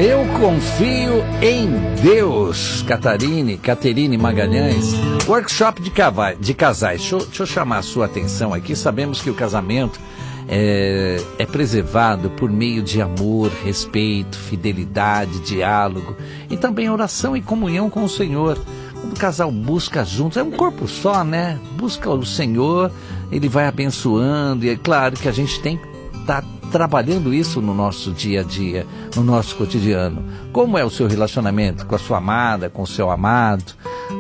Eu confio em Deus. Caterine Magalhães. Workshop de casais. Deixa eu chamar a sua atenção aqui. Sabemos que o casamento é preservado por meio de amor, respeito, fidelidade, diálogo e também oração e comunhão com o Senhor. Quando o casal busca juntos, é um corpo só, né? Busca o Senhor, Ele vai abençoando, e é claro que a gente tem que estar trabalhando isso no nosso dia a dia, no nosso cotidiano. Como é o seu relacionamento com a sua amada, com o seu amado?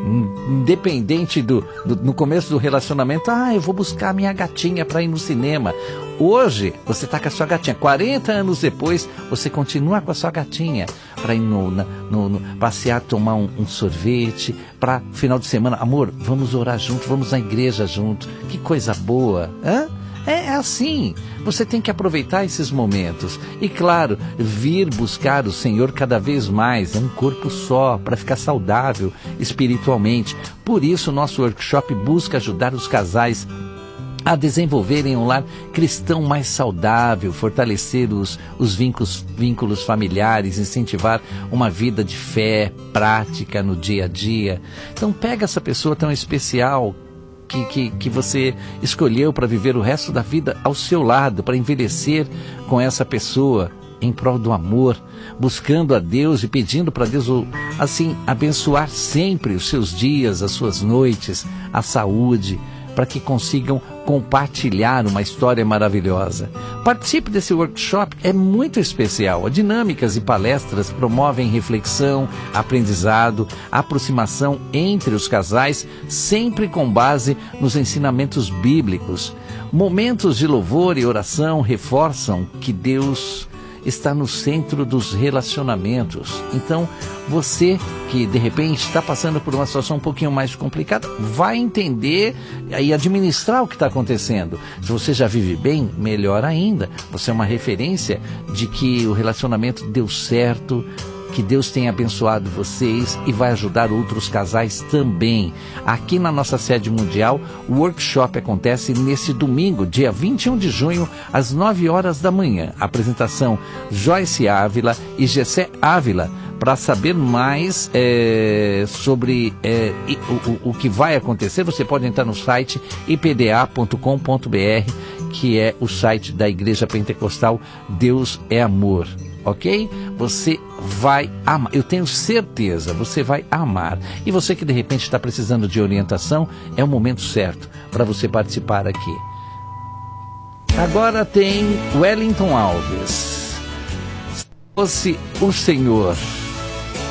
Independente no começo do relacionamento, eu vou buscar a minha gatinha para ir no cinema. Hoje, você está com a sua gatinha. 40 anos depois, você continua com a sua gatinha para ir passear, tomar um sorvete, para final de semana. Amor, vamos orar junto, vamos na igreja junto. Que coisa boa, hã? É assim, você tem que aproveitar esses momentos e, claro, vir buscar o Senhor cada vez mais. É um corpo só, para ficar saudável espiritualmente. Por isso, o nosso workshop busca ajudar os casais a desenvolverem um lar cristão mais saudável, fortalecer os vínculos familiares, incentivar uma vida de fé, prática no dia a dia. Então pega essa pessoa tão especial que você escolheu para viver o resto da vida ao seu lado, para envelhecer com essa pessoa em prol do amor, buscando a Deus e pedindo para Deus, assim, abençoar sempre os seus dias, as suas noites, a saúde, para que consigam compartilhar uma história maravilhosa. Participe desse workshop, é muito especial. Dinâmicas e palestras promovem reflexão, aprendizado, aproximação entre os casais, sempre com base nos ensinamentos bíblicos. Momentos de louvor e oração reforçam que Deus está no centro dos relacionamentos. Então, você que de repente está passando por uma situação um pouquinho mais complicada, vai entender e administrar o que está acontecendo. Se você já vive bem, melhor ainda. Você é uma referência de que o relacionamento deu certo, que Deus tem abençoado vocês e vai ajudar outros casais também. Aqui na nossa sede mundial, o workshop acontece nesse domingo, dia 21 de junho, às 9 horas da manhã. Apresentação Joyce Ávila e Gessé Ávila. Para saber mais sobre o que vai acontecer, você pode entrar no site ipda.com.br, que é o site da Igreja Pentecostal Deus é Amor. Ok? Você vai amar, eu tenho certeza, você vai amar. E você que de repente está precisando de orientação, é o momento certo para você participar aqui. Agora tem Wellington Alves. Se fosse o Senhor